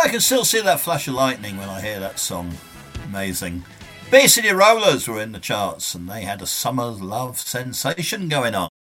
I can still see that flash of lightning when I hear that song. Amazing. Bay City Rollers were in the charts and they had a summer love sensation going on.